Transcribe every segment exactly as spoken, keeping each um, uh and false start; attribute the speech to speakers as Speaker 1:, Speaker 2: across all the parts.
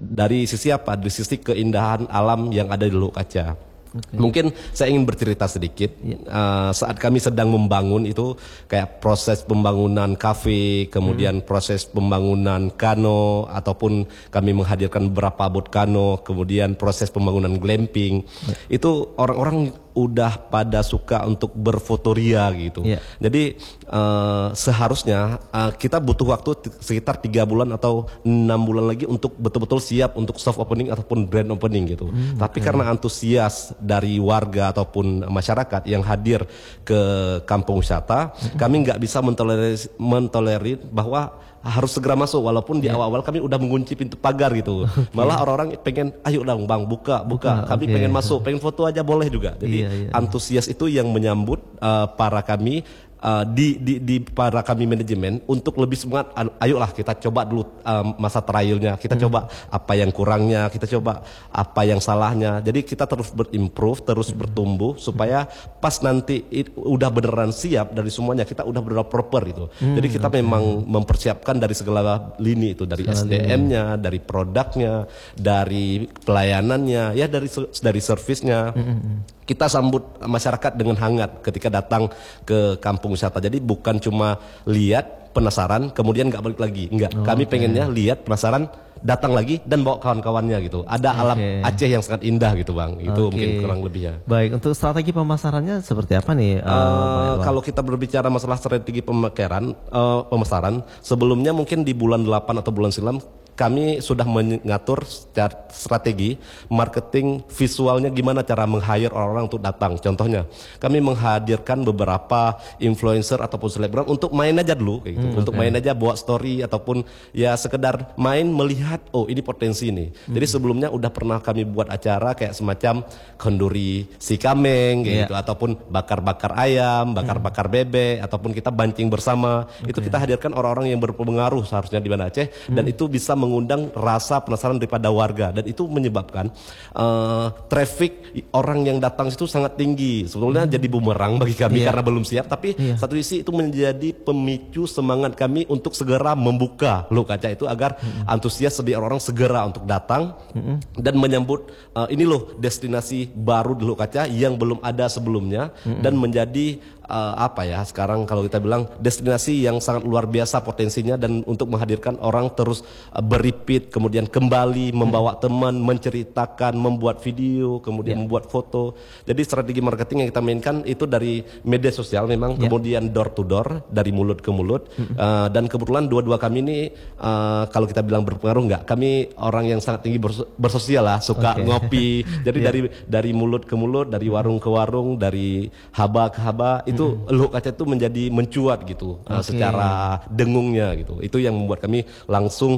Speaker 1: dari sisi apa? Dari sisi keindahan alam yang ada di Lubuk Kaca. Okay. Mungkin saya ingin bercerita sedikit. Yeah. Uh, saat kami sedang membangun itu kayak proses pembangunan kafe, kemudian hmm. proses pembangunan kano, ataupun kami menghadirkan beberapa bot kano, kemudian proses pembangunan glamping. Yeah. Itu orang-orang udah pada suka untuk berfotoria gitu. Yeah. Jadi uh, seharusnya uh, kita butuh waktu sekitar tiga bulan atau enam bulan lagi untuk betul-betul siap untuk soft opening ataupun grand opening gitu. Hmm, Tapi okay. karena antusias dari warga ataupun masyarakat yang hadir ke kampung wisata, hmm. kami nggak bisa mentolerir, mentolerir bahwa harus segera masuk, walaupun di awal-awal kami udah mengunci pintu pagar gitu. Okay. Malah orang-orang pengen, ayo dong bang buka, buka. buka kami okay. pengen masuk, pengen foto aja boleh juga. Jadi iya, iya. antusias itu yang menyambut uh, para kami. Uh, di, di, di para kami manajemen untuk lebih semangat, ayolah kita coba dulu uh, masa trialnya, kita hmm. coba apa yang kurangnya, kita coba apa yang salahnya. Jadi kita terus berimprove, terus hmm. bertumbuh supaya pas nanti it, udah beneran siap dari semuanya, kita udah beneran proper itu. Hmm, Jadi kita okay. memang mempersiapkan dari segala lini itu, dari S D M-nya, dari produknya, dari pelayanannya, ya dari dari servisnya. Hmm. Kita sambut masyarakat dengan hangat ketika datang ke kampung wisata. Jadi bukan cuma lihat, penasaran, kemudian nggak balik lagi. Enggak, oh, kami okay. pengennya lihat, penasaran, datang lagi dan bawa kawan-kawannya gitu. Ada okay. alam Aceh yang sangat indah gitu bang. Itu okay. mungkin kurang lebihnya.
Speaker 2: Baik, untuk strategi pemasarannya seperti apa nih? Uh,
Speaker 1: uh, kalau kita berbicara masalah strategi pemasaran, uh, pemasaran, sebelumnya mungkin di bulan delapan atau bulan silam kami sudah mengatur strategi marketing visualnya, gimana cara meng-hire orang-orang untuk datang. Contohnya, kami menghadirkan beberapa influencer ataupun selebgram untuk main aja dulu, kayak gitu. Hmm, untuk okay. main aja, buat story ataupun ya sekedar main melihat, oh ini potensi nih. Hmm. Jadi sebelumnya udah pernah kami buat acara kayak semacam kenduri si kameng, kayak yeah. gitu, ataupun bakar-bakar ayam, bakar-bakar bebek, ataupun kita bancing bersama. Okay. Itu kita hadirkan orang-orang yang berpengaruh seharusnya di Banda Aceh, hmm. dan itu bisa mengundang rasa penasaran daripada warga, dan itu menyebabkan uh, traffic orang yang datang itu sangat tinggi. Sebetulnya hmm. jadi bumerang bagi kami yeah. karena belum siap, tapi yeah. satu sisi itu menjadi pemicu semangat kami untuk segera membuka Lubuk Kaca itu agar hmm. antusias di orang-orang segera untuk datang hmm. dan menyambut uh, ini loh destinasi baru di Lubuk Kaca yang belum ada sebelumnya, hmm. dan menjadi uh, apa ya sekarang kalau kita bilang destinasi yang sangat luar biasa potensinya, dan untuk menghadirkan orang terus uh, berrepeat, kemudian kembali membawa hmm. teman, menceritakan, membuat video, kemudian yeah. membuat foto. Jadi strategi marketing yang kita mainkan itu dari media sosial memang, yeah. kemudian door to door, dari mulut ke mulut, hmm. uh, dan kebetulan dua-dua kami ini uh, kalau kita bilang berpengaruh enggak, kami orang yang sangat tinggi bers bersosial lah, suka okay. ngopi. Jadi yeah. dari dari mulut ke mulut, dari warung ke warung, dari haba ke haba, itu hmm. Lubuk Kaca itu menjadi mencuat gitu, okay. uh, secara dengungnya gitu. Itu yang membuat kami langsung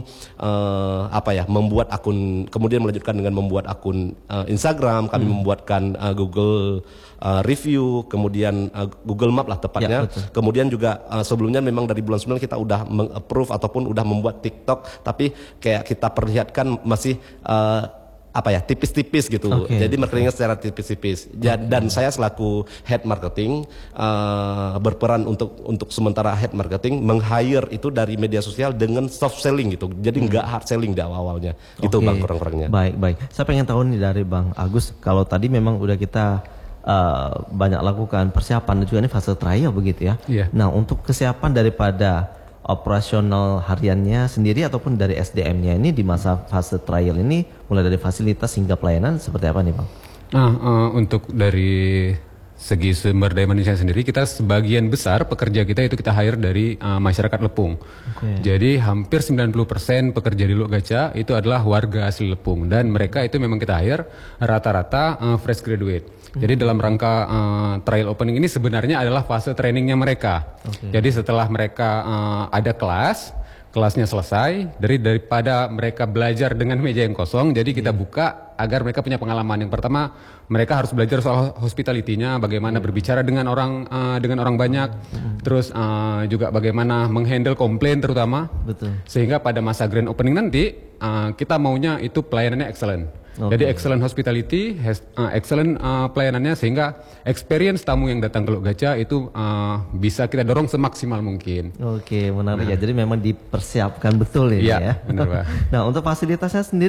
Speaker 1: uh, apa ya membuat akun, kemudian melanjutkan dengan membuat akun uh, Instagram, kami hmm. membuatkan uh, Google uh, review, kemudian uh, Google Map lah tepatnya. Ya, kemudian juga uh, sebelumnya memang dari bulan sembilan kita udah meng-approve ataupun udah membuat TikTok, tapi kayak kita perlihatkan masih uh, apa ya tipis-tipis gitu. Okay. Jadi marketingnya secara tipis-tipis. Okay. Dan saya selaku head marketing uh, berperan untuk untuk sementara head marketing meng-hire itu dari media sosial dengan soft selling gitu. Jadi nggak hmm. hard selling di awal-awalnya. Okay. Itu bang kurang-kurangnya.
Speaker 2: Baik, baik. Saya pengen tahu nih dari Bang Agus, kalau tadi memang udah kita uh, banyak lakukan persiapan dan juga ini fase trial begitu ya. Yeah. Nah, untuk kesiapan daripada operasional hariannya sendiri ataupun dari S D M-nya ini di masa fase trial ini, mulai dari fasilitas hingga pelayanan seperti apa nih Bang?
Speaker 3: Nah, uh, untuk dari segi sumber daya manusia sendiri, kita sebagian besar pekerja kita itu kita hire dari uh, masyarakat Lepung. Okay. Jadi hampir sembilan puluh persen pekerja di Lubuk Kaca itu adalah warga asli Lepung, dan mereka itu memang kita hire rata-rata uh, fresh graduate. Jadi dalam rangka uh, trial opening ini sebenarnya adalah fase trainingnya mereka. Okay. Jadi setelah mereka uh, ada kelas, kelasnya selesai, dari daripada mereka belajar dengan meja yang kosong, jadi kita yeah. buka agar mereka punya pengalaman. Yang pertama, mereka harus belajar soal hospitality-nya, bagaimana yeah. berbicara dengan orang uh, dengan orang banyak, mm-hmm. terus uh, juga bagaimana menghandle komplain terutama. Betul. Sehingga pada masa grand opening nanti uh, kita maunya itu pelayanannya excellent. Okay. Jadi excellent hospitality, has, uh, excellent uh, pelayanannya, sehingga experience tamu yang datang ke Lubuk Kaca itu uh, bisa kita dorong semaksimal mungkin.
Speaker 2: Oke, okay, menarik nah. ya. Jadi memang dipersiapkan betul ini ya.
Speaker 3: Ya, benar Pak.
Speaker 2: Nah, untuk fasilitasnya sendiri